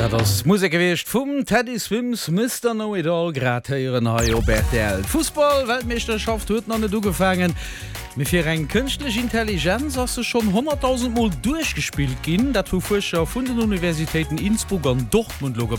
Das Musikgewicht vum Teddy Swims Mr. Know It All gratieren Bertel. Fußball Weltmeisterschaft huet an du gefangen. Mir fir eng künstlich Intelligenz hast du schon 100.000 Mal durchgespielt gin, dat Forscher vun den Universitäten Innsbruck an Dortmund lo